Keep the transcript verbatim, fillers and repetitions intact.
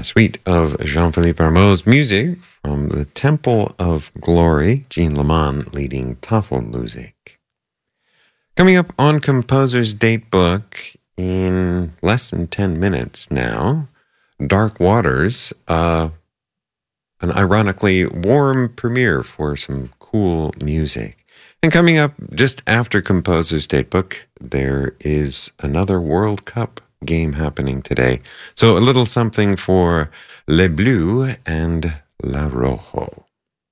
a suite of Jean-Philippe Rameau's music from the Temple of Glory, Jean Leman leading Tafelmusik. Coming up on Composer's Datebook in less than ten minutes now, Dark Waters, uh, an ironically warm premiere for some cool music. And coming up just after Composer's Datebook, there is another World Cup game happening today. So a little something for Les Bleus and La Rojo.